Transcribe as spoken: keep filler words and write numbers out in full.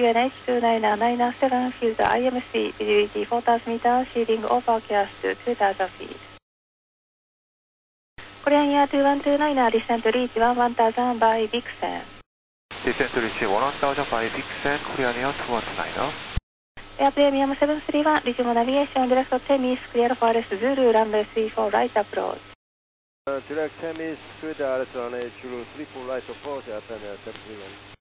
N H two nine nine seven field I M C, visibility four thousand meters, shielding overcast two thousand feet. Korean Air two one two nine, descent to reach one thousand by Vixen. Descent to reach one thousand by Vixen, Korean Air two one two nine. Air Premium seven three one, resume navigation, direct Temis, clear for S Zulu, runway three four right approach. Uh, direct Temis, clear direct runway Zulu three four right approach, Air Premium seven three one.